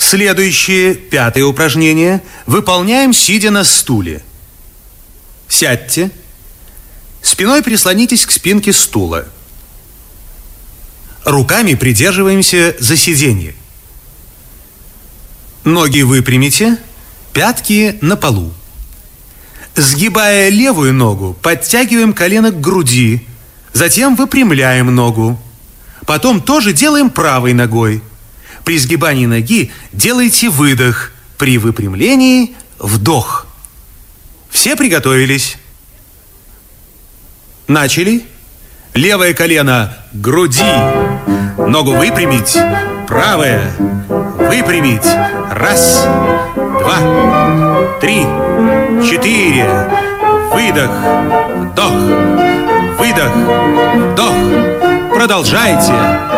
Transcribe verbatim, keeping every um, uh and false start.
Следующее, пятое упражнение, выполняем, сидя на стуле. Сядьте, спиной прислонитесь к спинке стула. Руками придерживаемся за сиденье. Ноги выпрямите, пятки на полу. Сгибая левую ногу, подтягиваем колено к груди, затем выпрямляем ногу. Потом тоже делаем правой ногой. При сгибании ноги делайте выдох, при выпрямлении вдох. Все приготовились? Начали. Левое колено к груди, ногу выпрямить, правое выпрямить. Раз, два, три, четыре. Выдох, вдох, выдох, вдох. Продолжайте.